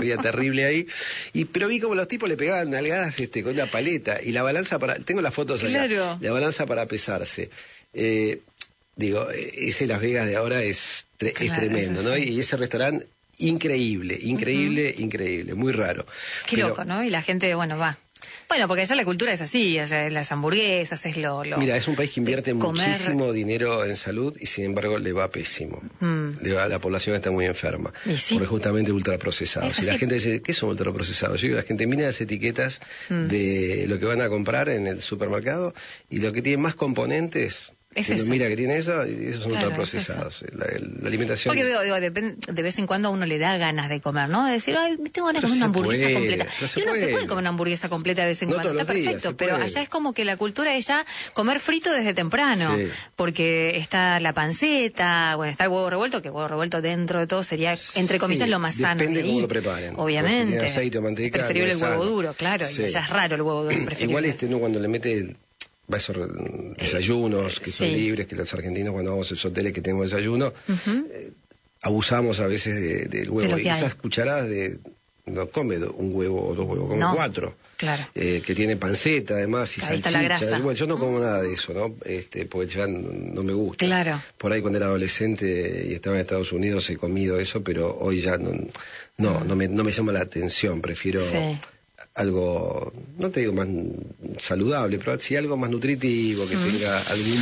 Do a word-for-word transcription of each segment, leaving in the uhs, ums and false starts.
había terrible ahí. Y, pero vi como los tipos le pegaban nalgadas este, con una paleta y la balanza para... Tengo las fotos acá. Claro. La balanza para pesarse. Eh, digo, ese Las Vegas de ahora es, tre claro, es tremendo, ¿no? Sí. Y ese restaurante, increíble, increíble, uh-huh. increíble, muy raro. Qué pero, loco, ¿no? Y la gente, bueno, va. Bueno, porque allá la cultura es así, o sea, las hamburguesas es lo, lo... Mira, es un país que invierte comer... muchísimo dinero en salud y sin embargo le va pésimo. Mm. Le va, la población está muy enferma. ¿Y sí? Porque justamente ultraprocesados. Y la gente dice, ¿qué son ultraprocesados? Yo digo, la gente mira las etiquetas mm. de lo que van a comprar en el supermercado y lo que tiene más componentes... Es eso. Mira que tiene eso y esos son claro, ultraprocesados. Es la, la alimentación. Porque digo, digo, de, de vez en cuando a uno le da ganas de comer, ¿no? De decir, ay, tengo ganas de comer una hamburguesa puede, completa. No y uno puede. se puede comer una hamburguesa completa de vez en no cuando, está días, perfecto. Pero allá es como que la cultura es ya comer frito desde temprano. Sí. Porque está la panceta, bueno, está el huevo revuelto, que el huevo revuelto dentro de todo sería, entre comillas, sí, lo más sano. Depende de cómo lo preparen. Obviamente. Si aceite o manteca. Es preferible no es el huevo sano. duro, claro. Sí. Y allá es raro el huevo duro. Preferible. Igual este, ¿no? Cuando le mete... va a esos desayunos que son sí. libres, que los argentinos cuando vamos a esos hoteles que tenemos desayuno, uh-huh. eh, abusamos a veces del de, de huevo. Y esas hay. cucharadas de... no come un huevo o dos huevos, come no. cuatro. Claro. Eh, que tiene panceta además y ahí salchicha. Bueno, yo no como uh-huh. nada de eso, ¿no? Este, porque ya no, no me gusta. Claro. Por ahí cuando era adolescente y estaba en Estados Unidos he comido eso, pero hoy ya no, no, uh-huh. no, me, no me llama la atención. Prefiero... Sí. algo, no te digo más saludable, pero sí algo más nutritivo, que mm. tenga algún...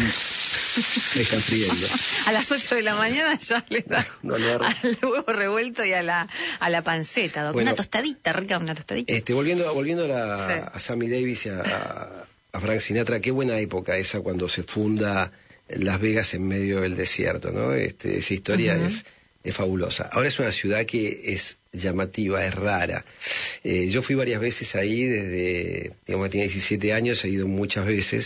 Me están friendo. A las ocho de la mañana ya le da no, no, no. al huevo revuelto y a la a la panceta, Doc. Bueno, una tostadita, rica, una tostadita. Este, volviendo, volviendo a, la, sí. a Sammy Davis y a, a Frank Sinatra, qué buena época esa cuando se funda Las Vegas en medio del desierto, ¿no? Este, esa historia uh-huh. es... es fabulosa. Ahora es una ciudad que es llamativa, es rara. Eh, yo fui varias veces ahí desde, digamos, que tenía diecisiete años, he ido muchas veces,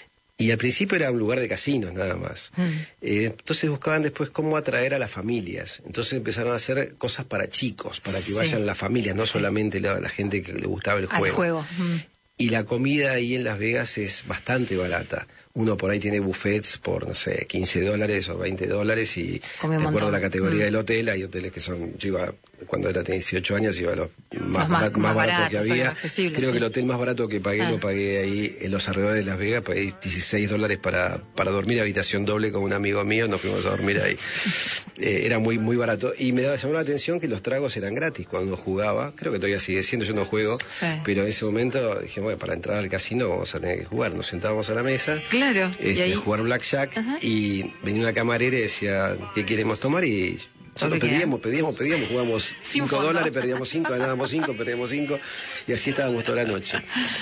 y al principio era un lugar de casinos nada más. Mm. Eh, entonces buscaban después cómo atraer a las familias. Entonces empezaron a hacer cosas para chicos, para que sí. vayan las familias, no sí. solamente la, la gente que le gustaba el juego. Al juego. Mm. Y la comida ahí en Las Vegas es bastante barata. Uno por ahí tiene buffets por, no sé, quince dólares o veinte dólares y de acuerdo a la categoría mm. del hotel, hay hoteles que son, yo iba, cuando era tenía dieciocho años, iba a los más, más, barato, más, más baratos que había. Creo sí. que el hotel más barato que pagué, ah. lo pagué ahí en los alrededores de Las Vegas, pagué dieciséis dólares para, para dormir, habitación doble con un amigo mío, nos fuimos a dormir ahí. eh, era muy, muy barato. Y me daba, llamó la atención que los tragos eran gratis cuando jugaba, creo que todavía sigue siendo, yo no juego, sí. pero en ese momento dije, bueno, para entrar al casino vamos a tener que jugar. Nos sentábamos a la mesa. Claro. Este, ¿Y ahí? Jugar blackjack. Ajá. Y venía una camarera y decía, ¿qué queremos tomar? Y nosotros pedíamos, pedíamos, pedíamos, jugamos cinco dólares, perdíamos cinco, ganábamos cinco, perdíamos cinco, y así estábamos toda la noche.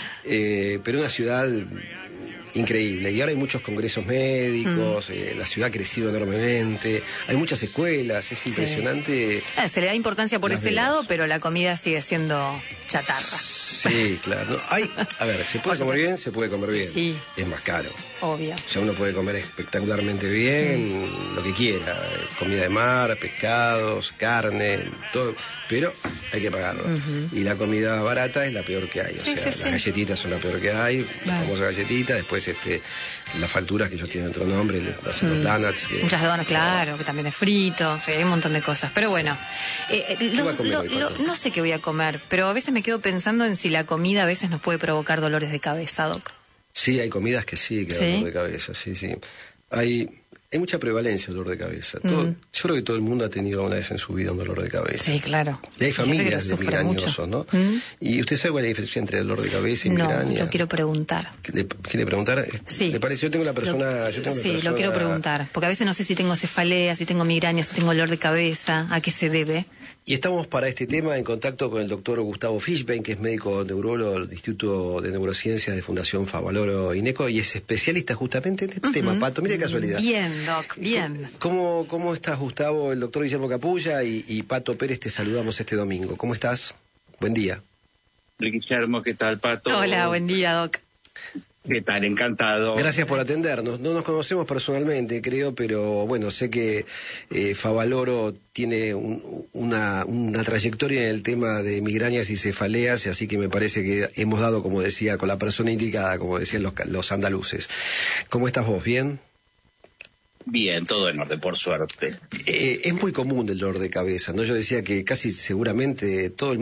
Eh, pero una ciudad increíble. Y ahora hay muchos congresos médicos, mm. eh, la ciudad ha crecido enormemente, hay muchas escuelas, es impresionante. Sí. Ah, se le da importancia por ese Vegas. lado, pero la comida sigue siendo chatarra. Sí, claro. No, hay, a ver, ¿se puede comer bien? Se puede comer bien. Sí. Es más caro. Obvio. O sea, uno puede comer espectacularmente bien, mm. lo que quiera. Comida de mar, pescados, carne, todo. Pero hay que pagarlo. Uh-huh. Y la comida barata es la peor que hay. O sí, sea, sí, las sí. galletitas son la peor que hay, claro. las famosas galletitas. Después este, las facturas, que ellos tienen otro nombre, las mm. donuts. Que, Muchas donuts, claro, que también es frito. Sí, hay un montón de cosas. Pero bueno, eh, lo, lo, lo, no sé qué voy a comer, pero a veces me quedo pensando en si la comida a veces nos puede provocar dolores de cabeza, Doc. Sí, hay comidas que sí, que dan ¿Sí? dolor de cabeza, sí, sí. Hay, hay mucha prevalencia de dolor de cabeza. Todo, mm. Yo creo que todo el mundo ha tenido alguna vez en su vida un dolor de cabeza. Sí, claro. Y hay familias de migrañosos, ¿no? Mm. ¿Y usted sabe cuál es la diferencia entre dolor de cabeza y no, migraña? No, yo quiero preguntar. ¿Le, ¿Quiere preguntar? Sí. ¿Le parece? Yo tengo la persona... Lo, yo tengo sí, persona... lo quiero preguntar. Porque a veces no sé si tengo cefalea, si tengo migraña, si tengo dolor de cabeza, ¿a qué se debe? Y estamos para este tema en contacto con el doctor Gustavo Fishbein, que es médico neurólogo del Instituto de Neurociencias de Fundación Favaloro Ineco, y es especialista justamente en este uh-huh. tema, Pato. Mira qué casualidad. Bien, Doc, bien. ¿Cómo, cómo estás, Gustavo? El doctor Guillermo Capulla y, y Pato Pérez, te saludamos este domingo. ¿Cómo estás? Buen día. Guillermo, ¿qué tal, Pato? Hola, buen día, Doc. ¿Qué tal? Encantado. Gracias por atendernos. No nos conocemos personalmente, creo, pero bueno, sé que eh, Favaloro tiene un, una, una trayectoria en el tema de migrañas y cefaleas, así que me parece que hemos dado, como decía, con la persona indicada, como decían los, los andaluces. ¿Cómo estás vos? ¿Bien? Bien, todo en orden, por suerte. Eh, es muy común el dolor de cabeza, ¿no? Yo decía que casi seguramente todo el mundo